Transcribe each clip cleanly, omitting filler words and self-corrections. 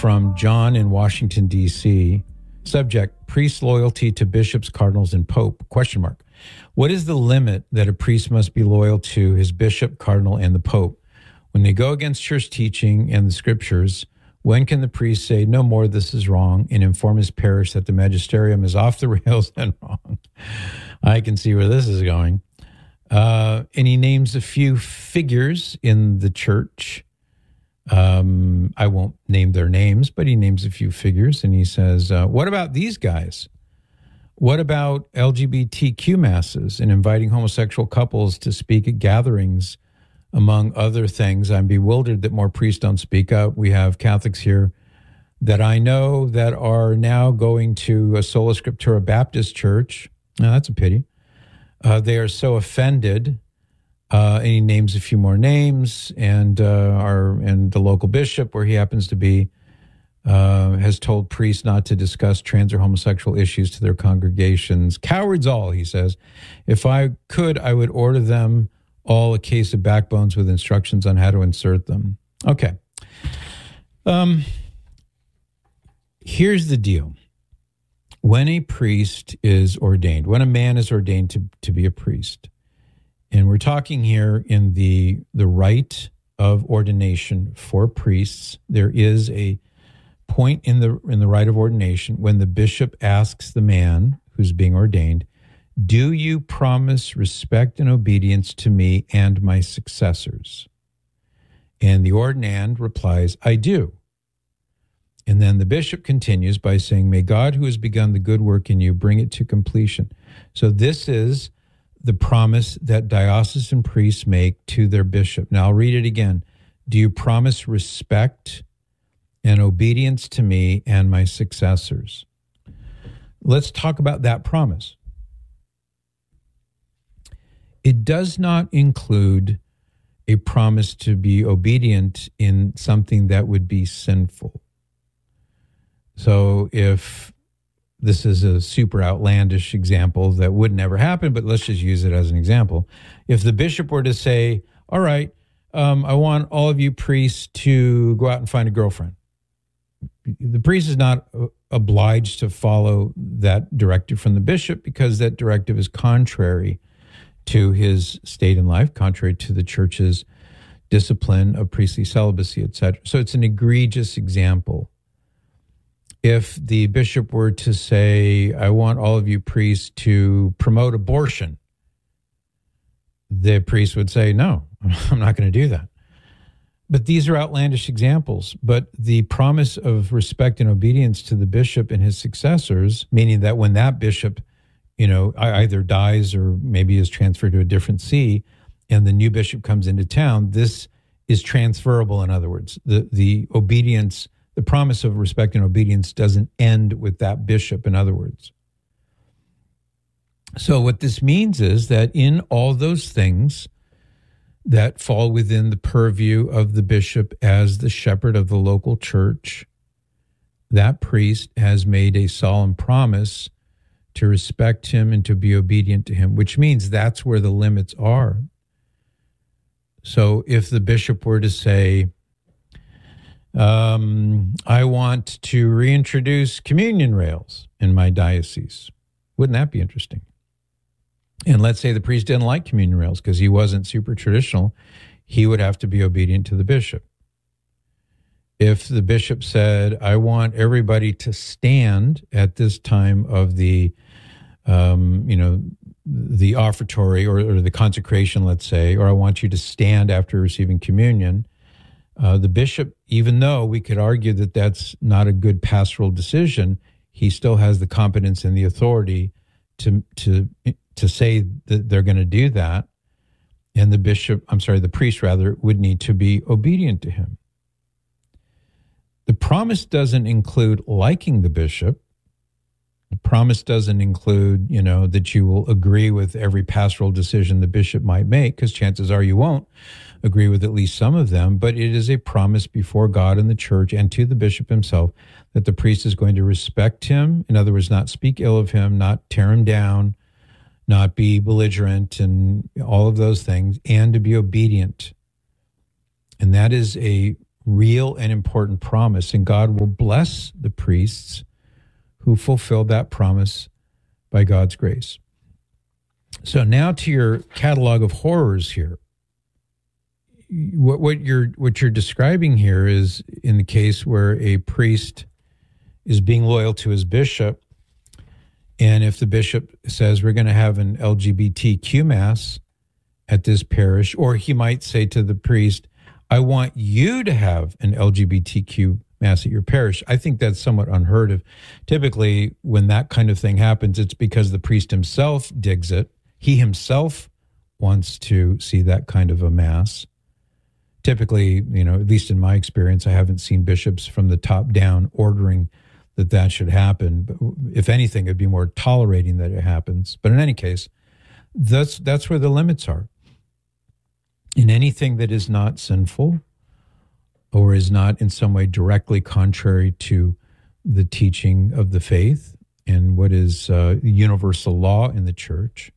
from John in Washington, D.C. Subject, priest loyalty to bishops, cardinals, and pope, ? What is the limit that a priest must be loyal to his bishop, cardinal, and the pope? When they go against church teaching and the scriptures, when can the priest say, no more, this is wrong, and inform his parish that the magisterium is off the rails and wrong? I can see where this is going. And he names a few figures in the church. I won't name their names, but he names a few figures, and he says, what about these guys? What about LGBTQ masses and inviting homosexual couples to speak at gatherings, among other things? I'm bewildered that more priests don't speak up. We have Catholics here that I know that are now going to a Sola Scriptura Baptist church. Now, that's a pity. They are so offended. And he names a few more names, and the local bishop, where he happens to be, has told priests not to discuss trans or homosexual issues to their congregations. Cowards all, he says. If I could, I would order them all a case of backbones with instructions on how to insert them. Okay. Here's the deal. When a priest is ordained, when a man is ordained to be a priest, and we're talking here in the rite of ordination for priests, there is a point in the rite of ordination when the bishop asks the man who's being ordained, do you promise respect and obedience to me and my successors? And the ordinand replies, I do. And then the bishop continues by saying, may God who has begun the good work in you bring it to completion. So this is the promise that diocesan priests make to their bishop. Now I'll read it again. Do you promise respect and obedience to me and my successors? Let's talk about that promise. It does not include a promise to be obedient in something that would be sinful. So if this is a super outlandish example that would never happen, but let's just use it as an example. If the bishop were to say, all right, I want all of you priests to go out and find a girlfriend. The priest is not obliged to follow that directive from the bishop because that directive is contrary to his state in life, contrary to the church's discipline of priestly celibacy, etc. So it's an egregious example. If the bishop were to say, I want all of you priests to promote abortion, the priest would say, no, I'm not going to do that. But these are outlandish examples. But the promise of respect and obedience to the bishop and his successors, meaning that when that bishop, either dies or maybe is transferred to a different see, and the new bishop comes into town, this is transferable. In other words, the obedience, the promise of respect and obedience doesn't end with that bishop, in other words. So what this means is that in all those things that fall within the purview of the bishop as the shepherd of the local church, that priest has made a solemn promise to respect him and to be obedient to him, which means that's where the limits are. So if the bishop were to say, I want to reintroduce communion rails in my diocese, wouldn't that be interesting? And let's say the priest didn't like communion rails because he wasn't super traditional, he would have to be obedient to the bishop. If the bishop said, I want everybody to stand at this time of the offertory or the consecration, let's say, or I want you to stand after receiving communion, the bishop, even though we could argue that that's not a good pastoral decision, he still has the competence and the authority to say that they're going to do that. And the priest would need to be obedient to him. The promise doesn't include liking the bishop. The promise doesn't include, that you will agree with every pastoral decision the bishop might make, because chances are you won't agree with at least some of them, but it is a promise before God and the church and to the bishop himself that the priest is going to respect him. In other words, not speak ill of him, not tear him down, not be belligerent and all of those things, and to be obedient. And that is a real and important promise, and God will bless the priests who fulfill that promise by God's grace. So now to your catalog of horrors here. What you're describing here is in the case where a priest is being loyal to his bishop, and if the bishop says we're going to have an LGBTQ mass at this parish, or he might say to the priest, I want you to have an LGBTQ mass at your parish. I think that's somewhat unheard of. Typically, when that kind of thing happens, it's because the priest himself digs it. He himself wants to see that kind of a mass. Typically, at least in my experience, I haven't seen bishops from the top down ordering that should happen. But if anything, it'd be more tolerating that it happens. But in any case, that's where the limits are. In anything that is not sinful or is not in some way directly contrary to the teaching of the faith and what is universal law in the church,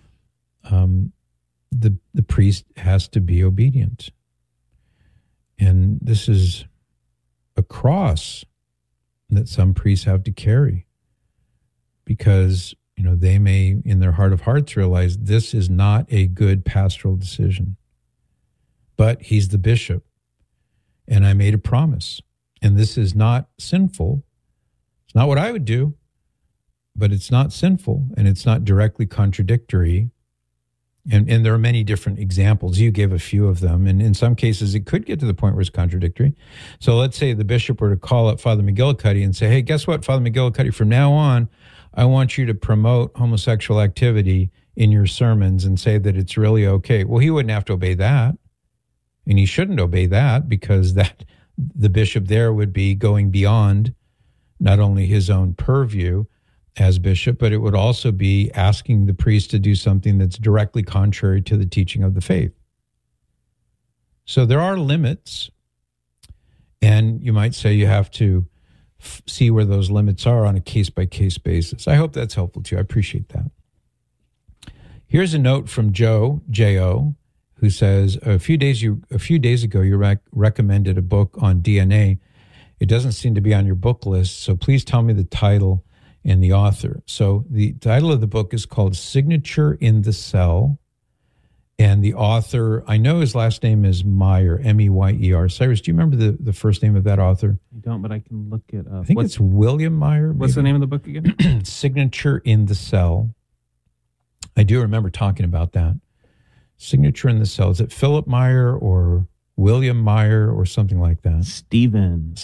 the priest has to be obedient. And this is a cross that some priests have to carry because, they may in their heart of hearts realize this is not a good pastoral decision. But he's the bishop, and I made a promise, and this is not sinful. It's not what I would do, but it's not sinful, and it's not directly contradictory. And there are many different examples. You gave a few of them, and in some cases, it could get to the point where it's contradictory. So let's say the bishop were to call up Father McGillicuddy and say, hey, guess what, Father McGillicuddy, from now on, I want you to promote homosexual activity in your sermons and say that it's really okay. Well, he wouldn't have to obey that. And he shouldn't obey that because the bishop there would be going beyond not only his own purview as bishop, but it would also be asking the priest to do something that's directly contrary to the teaching of the faith. So there are limits, and you might say you have to see where those limits are on a case-by-case basis. I hope that's helpful to you. I appreciate that. Here's a note from Joe, J.O., who says, a few days ago, you recommended a book on DNA. It doesn't seem to be on your book list, so please tell me the title and the author. So the title of the book is called Signature in the Cell, and the author, I know his last name is Meyer, M-E-Y-E-R. Cyrus, do you remember the first name of that author? I don't, but I can look it up. I think it's William Meyer. What's the name of the book again? Signature in the Cell. I do remember talking about that. Signature in the Cell. Is it Philip Meyer or William Meyer or something like that? Stephen.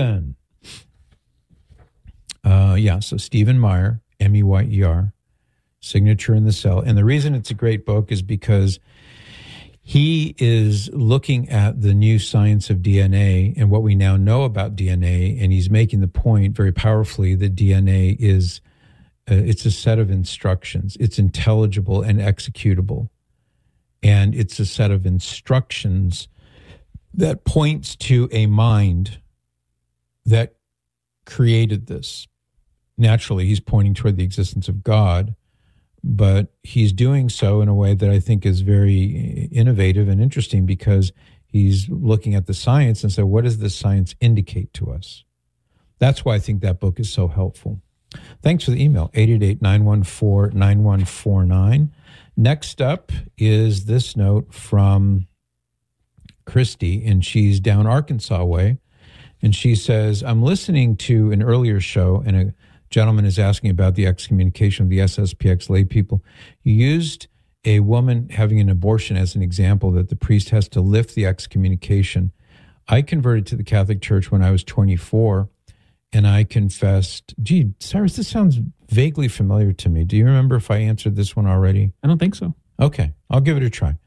So Stephen Meyer, M-E-Y-E-R, Signature in the Cell. And the reason it's a great book is because he is looking at the new science of DNA and what we now know about DNA, and he's making the point very powerfully that DNA is, it's a set of instructions. It's intelligible and executable. And it's a set of instructions that points to a mind that created this. Naturally, he's pointing toward the existence of God, but he's doing so in a way that I think is very innovative and interesting because he's looking at the science and say, what does this science indicate to us? That's why I think that book is so helpful. Thanks for the email, 888-914-9149. Next up is this note from Christy, and she's down Arkansas way. And she says, I'm listening to an earlier show, and a gentleman is asking about the excommunication of the SSPX lay people. You used a woman having an abortion as an example that the priest has to lift the excommunication. I converted to the Catholic Church when I was 24, and I confessed, gee, Cyrus, this sounds vaguely familiar to me. Do you remember if I answered this one already? I don't think so. Okay, I'll give it a try.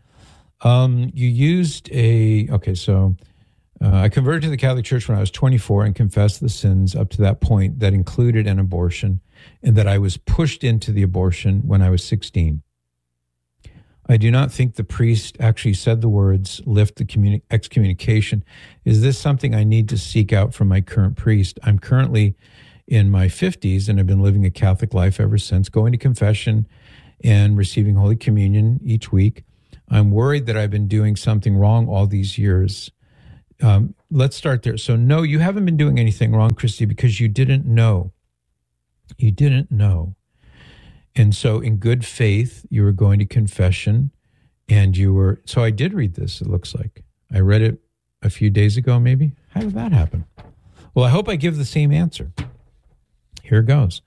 I converted to the Catholic Church when I was 24 and confessed the sins up to that point that included an abortion, and that I was pushed into the abortion when I was 16. I do not think the priest actually said the words, lift the excommunication. Is this something I need to seek out from my current priest? I'm currently in my 50s and have been living a Catholic life ever since, going to confession and receiving Holy Communion each week. I'm worried that I've been doing something wrong all these years. Let's start there. So, no, you haven't been doing anything wrong, Christy, because you didn't know. You didn't know. And so, in good faith, you were going to confession, and you were. So, I did read this, it looks like. I read it a few days ago, maybe. How did that happen? Well, I hope I give the same answer. Here goes.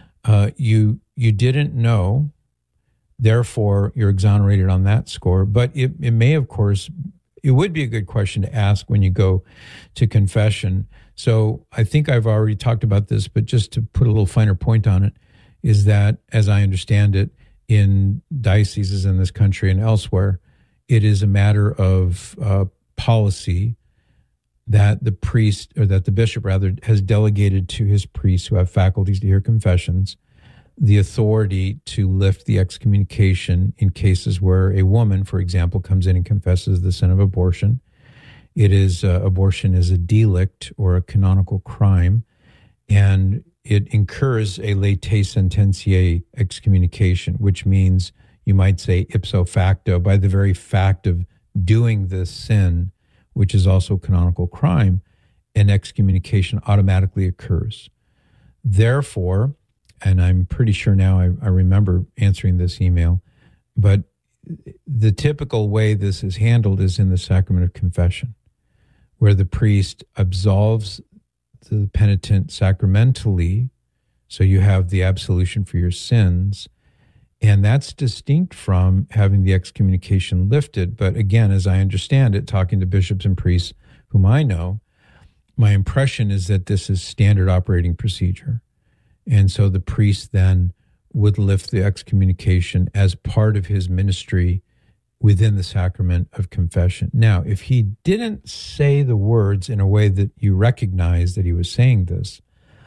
You didn't know, therefore, you're exonerated on that score. But it may, of course, it would be a good question to ask when you go to confession. So I think I've already talked about this, but just to put a little finer point on it, is that, as I understand it, in dioceses in this country and elsewhere, it is a matter of policy that the priest, or that the bishop rather, has delegated to his priests who have faculties to hear confessions, the authority to lift the excommunication in cases where a woman, for example, comes in and confesses the sin of abortion. It is abortion is a delict or a canonical crime, and it incurs a latae sententiae excommunication, which means, you might say ipso facto, by the very fact of doing this sin, which is also a canonical crime, an excommunication automatically occurs. Therefore, and I'm pretty sure now I remember answering this email, but the typical way this is handled is in the sacrament of confession, where the priest absolves the penitent sacramentally, so you have the absolution for your sins, and that's distinct from having the excommunication lifted. But again, as I understand it, talking to bishops and priests whom I know, my impression is that this is standard operating procedure. And so the priest then would lift the excommunication as part of his ministry within the sacrament of confession. Now, if he didn't say the words in a way that you recognize that he was saying this,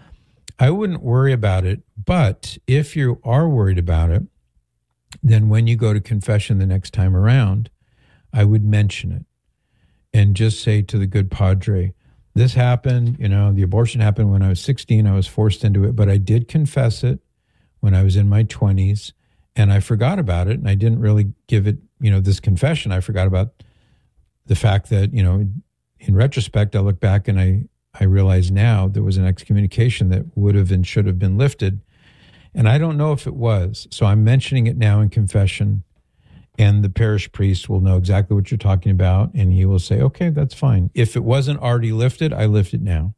I wouldn't worry about it. But if you are worried about it, then when you go to confession the next time around, I would mention it and just say to the good padre, this happened, the abortion happened when I was 16. I was forced into it, but I did confess it when I was in my 20s, and I forgot about it, and I didn't really give it, this confession. I forgot about the fact that, in retrospect, I look back and I realize now there was an excommunication that would have and should have been lifted, and I don't know if it was. So I'm mentioning it now in confession, and the parish priest will know exactly what you're talking about, and he will say, okay, that's fine. If it wasn't already lifted, I lift it now.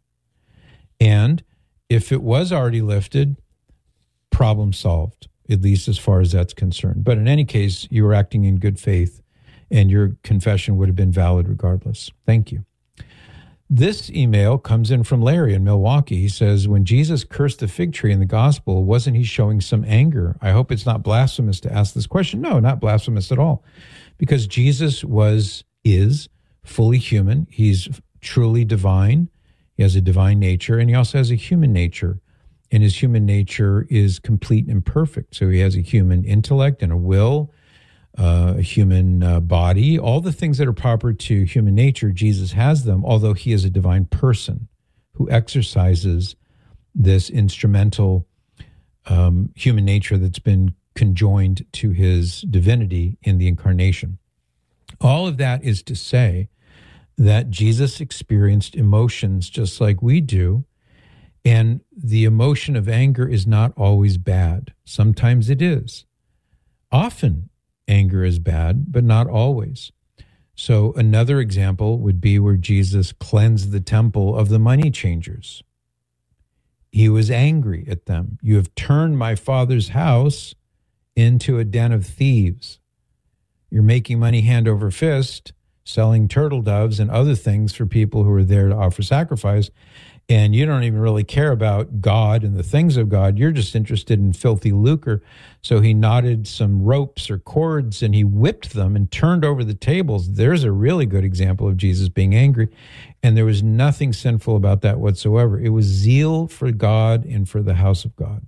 And if it was already lifted, problem solved, at least as far as that's concerned. But in any case, you were acting in good faith, and your confession would have been valid regardless. Thank you. This email comes in from Larry in Milwaukee. He says, when Jesus cursed the fig tree in the gospel, wasn't he showing some anger? I hope it's not blasphemous to ask this question. No, not blasphemous at all, because Jesus is fully human. He's truly divine. He has a divine nature, and he also has a human nature, and his human nature is complete and perfect. So he has a human intellect and a will, a human body, all the things that are proper to human nature. Jesus has them, although he is a divine person who exercises this instrumental human nature that's been conjoined to his divinity in the incarnation. All of that is to say that Jesus experienced emotions just like we do, and the emotion of anger is not always bad. Sometimes it is. Often anger is bad, but not always. So another example would be where Jesus cleansed the temple of the money changers. He was angry at them. You have turned my Father's house into a den of thieves. You're making money hand over fist, selling turtle doves and other things for people who are there to offer sacrifice, and you don't even really care about God and the things of God. You're just interested in filthy lucre. So he knotted some ropes or cords and he whipped them and turned over the tables. There's a really good example of Jesus being angry. And there was nothing sinful about that whatsoever. It was zeal for God and for the house of God.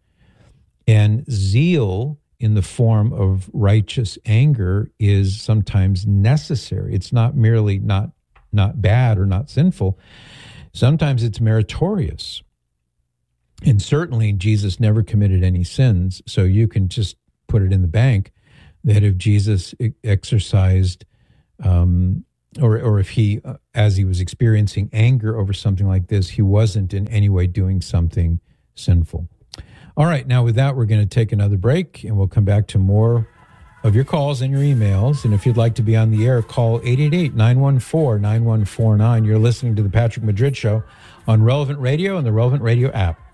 And zeal in the form of righteous anger is sometimes necessary. It's not merely not bad or not sinful. Sometimes it's meritorious. And certainly Jesus never committed any sins, so you can just put it in the bank that if Jesus exercised or if he, as he was experiencing anger over something like this, he wasn't in any way doing something sinful. All right, now with that, we're going to take another break, and we'll come back to more of your calls and your emails. And if you'd like to be on the air, call 888-914-9149. You're listening to The Patrick Madrid Show on Relevant Radio and the Relevant Radio app.